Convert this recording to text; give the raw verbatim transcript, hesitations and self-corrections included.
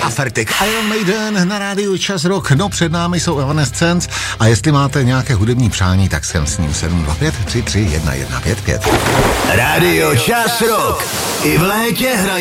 Afertik, Iron Maiden na rádiu Čas Rock. No, před námi jsou Evanescence a jestli máte nějaké hudební přání, tak jsem s ním sedm dva pět tři tři jedna jedna pět pět. Rádio Čas Rock. I v létě hrají